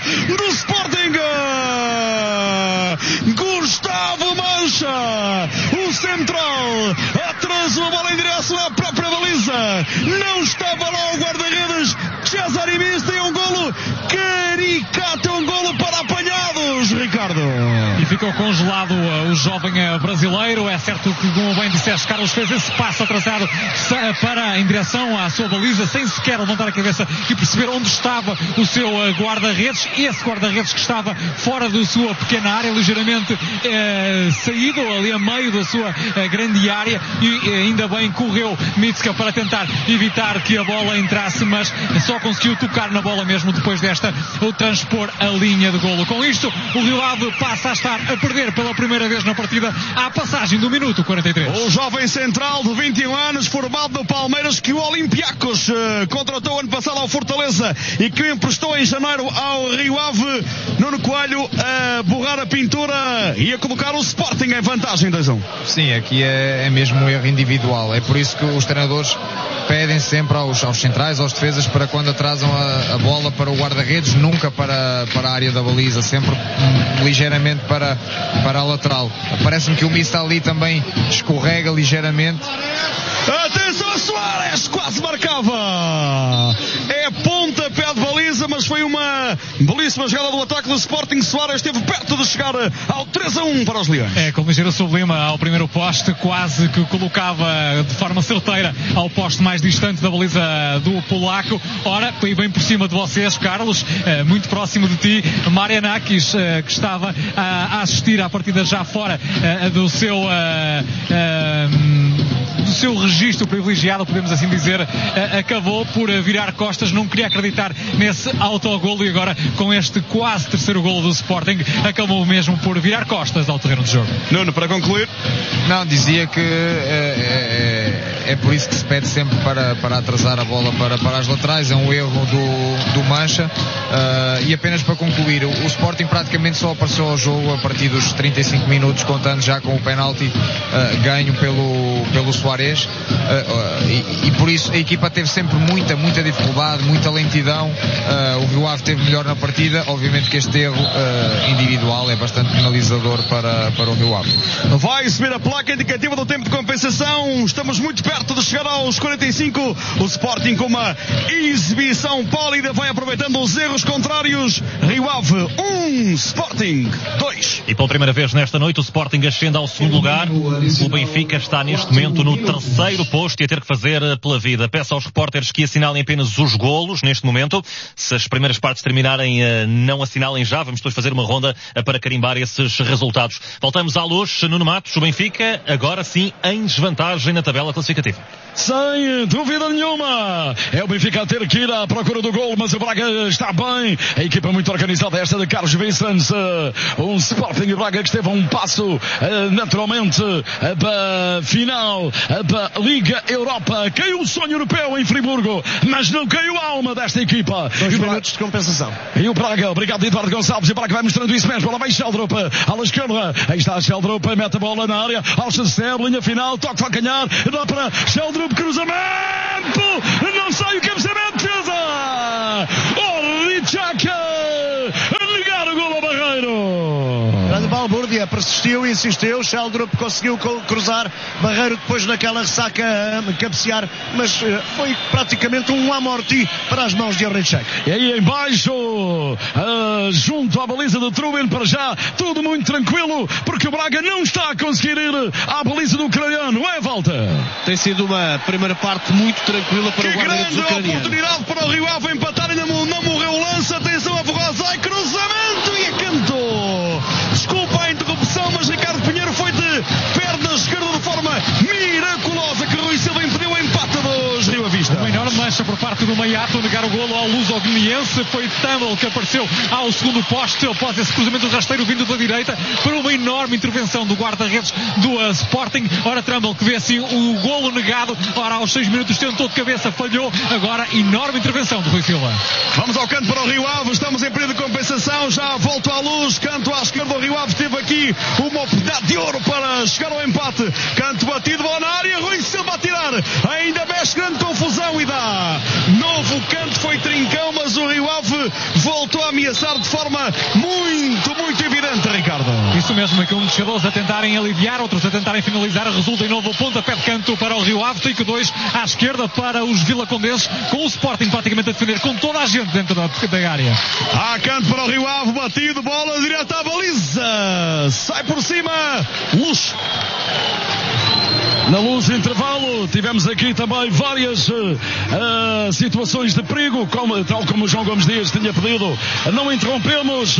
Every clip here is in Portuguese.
do Sporting. Gustavo Mancha, o central, atrasou a bola em direção à própria baliza. Não estava lá o guarda-redes César Ibista, e um golo caricato, um golo para apanhados, Ricardo. E ficou congelado o jovem brasileiro. É certo que, como bem disseste, Carlos, fez esse passo atrasado em direção à sua baliza, sem sequer levantar a cabeça e perceber onde estava o seu guarda-redes. Esse guarda-redes que estava fora da sua pequena área, ligeiramente saído ali a meio da sua grande área, e ainda bem correu Mitska para tentar evitar que a bola entrasse, mas só conseguiu tocar na bola mesmo depois desta o transpor a linha de golo. Com isto, o Rio Ave passa a estar a perder pela primeira vez na partida à passagem do minuto 43. O jovem central de 21 anos, formado no Palmeiras, que o Olympiacos contratou ano passado ao Fortaleza e que o emprestou em janeiro ao Rio Ave. Nuno Coelho a borrar a pintura e a colocar o Sporting em vantagem 2-1. Sim, aqui é mesmo um erro individual. É por isso que os treinadores pedem sempre aos centrais, aos defesas, para quando atrasam a bola para o guarda-redes, nunca para a área da baliza, sempre ligeiramente para a lateral. Parece-me que o Mista ali também escorrega ligeiramente. Atenção a Soares, quase marcava. É pontapé de baliza, mas foi uma belíssima jogada do ataque do Sporting. Soares esteve perto de chegar ao 3-1 para os Leões. Com ligeiro sublima ao primeiro poste, quase que o colocava de forma certeira ao poste mais distante da baliza do polaco. Ora, foi bem por cima de vocês, Carlos, muito próximo de ti, Marianakis, que estava a assistir à partida já fora do seu registro privilegiado, podemos assim dizer, acabou por virar costas, não queria acreditar nesse autogolo, e agora com este quase terceiro golo do Sporting acabou mesmo por virar costas ao terreno de jogo. Nuno, para concluir? Não, dizia que é por isso que se pede sempre para atrasar a bola para as laterais. É um erro do Mancha. E apenas para concluir, o Sporting praticamente só apareceu ao jogo a partir dos 35 minutos, contando já com o penalti ganho pelo Soares. E por isso a equipa teve sempre muita dificuldade, muita lentidão. O Rio Ave teve melhor na partida. Obviamente que este erro individual é bastante penalizador para o Rio Ave. Vai subir a placa indicativa do tempo de compensação. Estamos muito perto de chegar aos 45. O Sporting, com uma exibição pálida, vai aproveitando os erros contrários. Rio Ave 1, Sporting 2. E pela primeira vez nesta noite o Sporting ascende ao segundo lugar. O Benfica está neste momento no terceiro posto e a ter que fazer pela vida. Peço aos repórteres que assinalem apenas os golos neste momento. Se as primeiras partes terminarem, não assinalem já. Vamos depois fazer uma ronda para carimbar esses resultados. Voltamos à luz. Nuno Matos, o Benfica agora sim em desvantagem na tabela classificativa. Sem dúvida nenhuma. É o Benfica a ter que ir à procura do gol, mas o Braga está bem. A equipa muito organizada, esta de Carlos Vicens. Um Sporting e Braga que esteve a um passo naturalmente para a final, para a Liga Europa. Caiu o sonho europeu em Friburgo, mas não caiu a alma desta equipa. 2 minutos de compensação. E o Braga, obrigado Eduardo Gonçalves. E o Braga vai mostrando isso mesmo. Lá vem Sheldrup, à esquerda. Aí está Sheldrup, mete a bola na área. Alcester, linha final, toque de calcanhar. Dá para Sheldrup, cruzamento. Não sai o cabeceamento, defesa. Richaka a negar o gol ao Barreiro. Grande Balbúrdia persistiu e insistiu. Sheldrup conseguiu cruzar. Barreiro depois naquela ressaca a cabecear, mas foi praticamente um amorti para as mãos de Henrichek. E aí embaixo, junto à baliza do Trubin, para já tudo muito tranquilo, porque o Braga não está a conseguir ir à baliza do ucraniano. É, volta. Tem sido uma primeira parte muito tranquila para o guarda-redes ucraniano. Que grande oportunidade para o Rio Ave empatar, ainda não morreu o lance. Atenção a Borrosai, cruzamento e a canto. Desculpa a interrupção, mas Ricardo Pinheiro foi de perna esquerda de forma miraculosa, que Rui Silva impediu o empate dos Rio Avista. Uma enorme mancha por parte do Maiato, negar o golo ao Luso-Guineense. Foi Tâmel que apareceu ao segundo poste após esse cruzamento rasteiro vindo da direita, para uma enorme intervenção do guarda-redes do Sporting. Ora, Tâmel que vê assim o golo negado. Ora, aos 6 minutos tentou de cabeça, falhou. Agora, enorme intervenção do Rui Silva. Vamos ao canto para o Rio Ave. Estamos em período de compensação. Já volto à luz. Canto à esquerda. O Rio Ave teve aqui uma oportunidade de ouro para chegar ao empate. Canto batido, bola na área. Rui Silva tira tirar, ainda mexe, grande confusão e dá novo canto, foi trincão, mas o Rio Ave voltou a ameaçar de forma muito evidente, Ricardo. Isso mesmo, aqui um dos jogadores a tentarem aliviar, outros a tentarem finalizar, resulta em novo pontapé de canto para o Rio Ave, 5-2 à esquerda para os vilacondenses, com o Sporting praticamente a defender com toda a gente dentro da área. Há canto para o Rio Ave, batido, bola direta à baliza, sai por cima, Luz. Na Luz, intervalo, tivemos aqui também várias situações de perigo, tal como o João Gomes Dias tinha pedido, não interrompemos.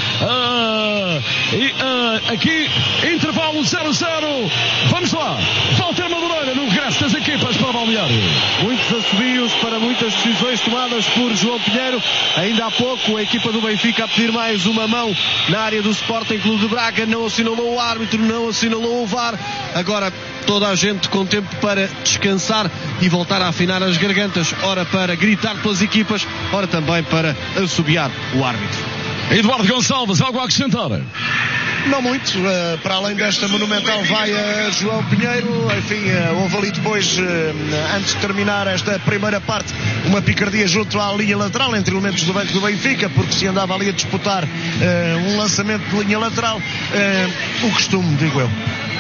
Aqui, intervalo 0-0. Vamos lá, Walter Madureira no regresso das equipas para o balneário. Muitos assobios para muitas decisões tomadas por João Pinheiro. Ainda há pouco a equipa do Benfica a pedir mais uma mão na área do Sporting Clube de Braga, não assinalou o árbitro, não assinalou o VAR. Agora toda a gente com tempo para descansar e voltar a afinar as gargantas, ora para gritar pelas equipas, ora também para assobiar o árbitro. Eduardo Gonçalves, algo a acrescentar? Não muito, para além desta monumental vaia João Pinheiro, enfim, houve ali depois, antes de terminar esta primeira parte, uma picardia junto à linha lateral entre elementos do banco do Benfica, porque se andava ali a disputar um lançamento de linha lateral, o costume, digo eu.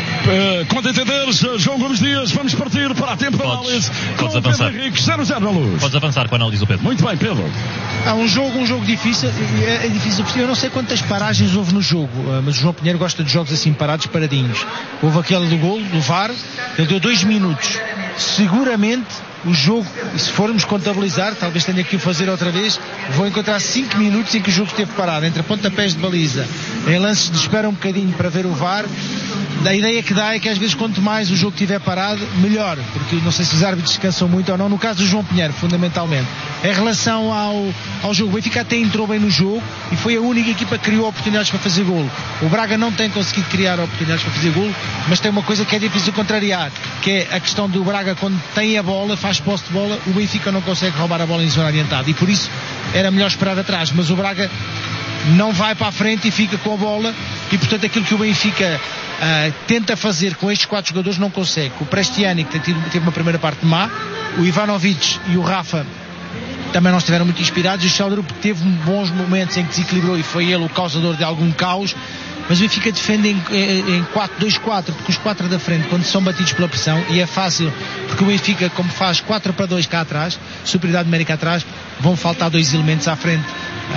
Quando entenderes, João Gomes Dias, vamos partir para a tempo de análise. Podes avançar. 0-0 na Luz. Podes avançar com a análise do Pedro. Muito bem, Pedro. Há um jogo difícil, é difícil. Eu não sei quantas paragens houve no jogo, mas o João Pinheiro gosta de jogos assim parados, paradinhos. Houve aquele do gol, do VAR, ele deu 2 minutos. Seguramente o jogo, se formos contabilizar, talvez tenha que o fazer outra vez, vou encontrar 5 minutos em que o jogo esteve parado, entre pontapés de baliza, em lances de espera um bocadinho para ver o VAR. A ideia que dá é que às vezes quanto mais o jogo estiver parado, melhor, porque não sei se os árbitros descansam muito ou não, no caso do João Pinheiro, fundamentalmente. Em relação ao jogo, o Benfica até entrou bem no jogo e foi a única equipa que criou oportunidades para fazer golo. O Braga não tem conseguido criar oportunidades para fazer golo, mas tem uma coisa que é difícil contrariar, que é a questão do Braga, quando tem a bola, faz posse de bola, o Benfica não consegue roubar a bola em zona adiantada e por isso era melhor esperar atrás, mas o Braga não vai para a frente e fica com a bola e portanto aquilo que o Benfica tenta fazer com estes 4 jogadores não consegue. O Prestiani, que teve uma primeira parte má, o Ivanovic e o Rafa também não estiveram muito inspirados, e o Sheldrup teve bons momentos em que desequilibrou e foi ele o causador de algum caos, mas o Benfica defende em 4-2-4, porque os 4 da frente, quando são batidos pela pressão, e é fácil, porque o Benfica, como faz 4-2 cá atrás, superioridade numérica atrás, vão faltar 2 elementos à frente,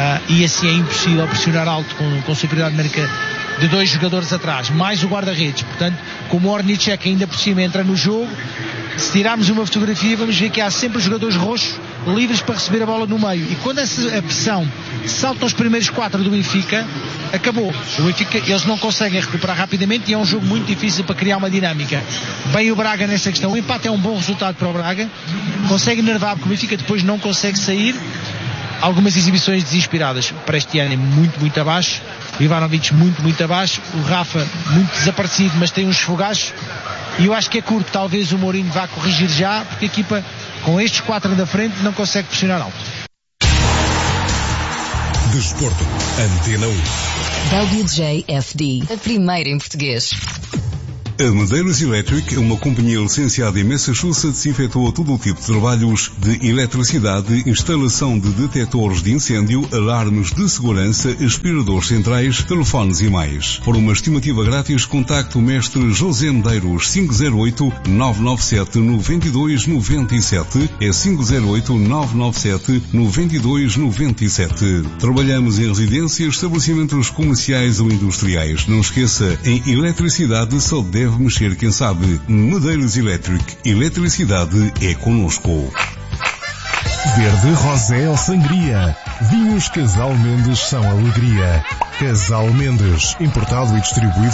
e assim é impossível pressionar alto com superioridade numérica de 2 jogadores atrás, mais o guarda-redes. Portanto, como o Ornicek ainda por cima entra no jogo, se tirarmos uma fotografia vamos ver que há sempre jogadores roxos livres para receber a bola no meio, e quando a pressão salta aos primeiros 4 do Benfica, acabou. O Benfica, eles não conseguem recuperar rapidamente e é um jogo muito difícil para criar uma dinâmica. Bem o Braga nessa questão, o empate é um bom resultado para o Braga, consegue enervar porque o Benfica depois não consegue sair. Algumas exibições desinspiradas para este ano, muito abaixo, o Ivanovic muito abaixo, o Rafa muito desaparecido, mas tem uns fogachos, e eu acho que é curto, talvez o Mourinho vá corrigir já, porque a equipa com estes 4 da frente não consegue pressionar alto. Desporto, Antena 1. WJFD, a primeira em português. A Medeiros Electric, uma companhia licenciada em Massachusetts, efetua todo o tipo de trabalhos de eletricidade, instalação de detectores de incêndio, alarmes de segurança, aspiradores centrais, telefones e mais. Por uma estimativa grátis, contacte o mestre José Medeiros, 508-997-9297, é 508-997-9297. Trabalhamos em residências, estabelecimentos comerciais ou industriais. Não esqueça, em eletricidade só deve mexer quem sabe. Medeiros Electric. Eletricidade é connosco. Verde, rosé ou sangria. Vinhos Casal Mendes são alegria. Casal Mendes, importado e distribuído